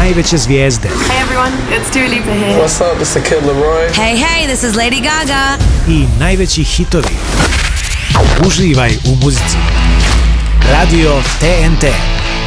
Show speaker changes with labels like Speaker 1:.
Speaker 1: najveće zvijezde.
Speaker 2: Hey everyone, it's Dua Lipa here.
Speaker 3: What's up, this is Kid Laroi.
Speaker 4: Hey, this is Lady Gaga.
Speaker 1: I najveći hitovi. Uživaj u muzici. Radio TNT.